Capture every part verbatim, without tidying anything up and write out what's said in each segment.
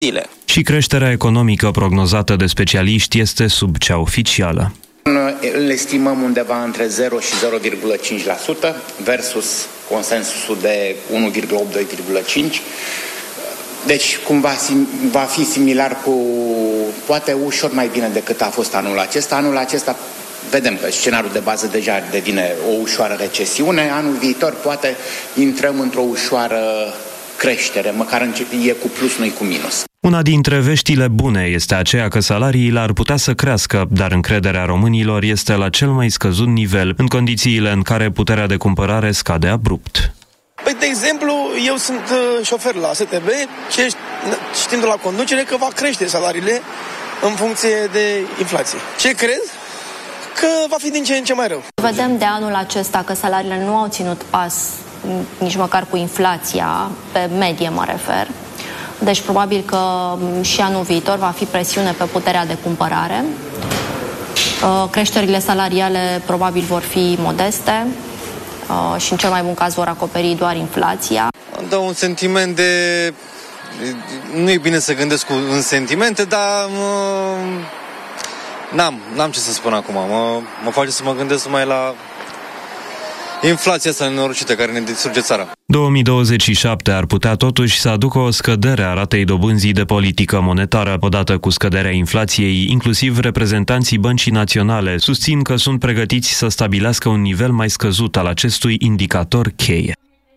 Și creșterea economică prognozată de specialiști este sub cea oficială. Îl estimăm undeva între zero și zero virgulă cinci la sută versus consensusul de unu virgulă opt - doi virgulă cinci. Deci cumva va fi similar cu, poate ușor mai bine decât a fost anul acesta. Anul acesta vedem că scenariul de bază deja devine o ușoară recesiune. Anul viitor poate intrăm într-o ușoară creștere, măcar e cu plus, nu cu minus. Una dintre veștile bune este aceea că salariile ar putea să crească, dar încrederea românilor este la cel mai scăzut nivel, în condițiile în care puterea de cumpărare scade abrupt. Păi, de exemplu, eu sunt uh, șofer la S T B și știm de la conducere că va crește salariile în funcție de inflație. Ce cred? Că va fi din ce în ce mai rău. Vedem de anul acesta că salariile nu au ținut pas nici măcar cu inflația, pe medie mă refer. Deci probabil că și anul viitor va fi presiune pe puterea de cumpărare. Creșterile salariale probabil vor fi modeste și în cel mai bun caz vor acoperi doar inflația. Îmi dă un sentiment de... Nu e bine să gândesc cu în sentimente, dar mă... n-am, n-am ce să spun acum. Mă, mă face să mă gândesc mai la inflația asta nenorocită care ne distruge țara. două mii douăzeci și șapte ar putea totuși să aducă o scădere a ratei dobânzii de politică monetară. Odată cu scăderea inflației, inclusiv reprezentanții Băncii Naționale susțin că sunt pregătiți să stabilească un nivel mai scăzut al acestui indicator cheie.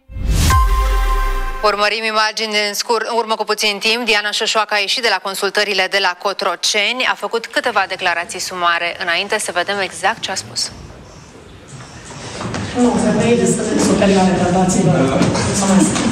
Urmărim imagini în, scur, în urmă cu puțin timp. Diana Șoșoacă a ieșit de la consultările de la Cotroceni, a făcut câteva declarații sumare înainte, să vedem exact ce a spus. Nu, femeile sunt superioare bărbaților. Mulțumesc.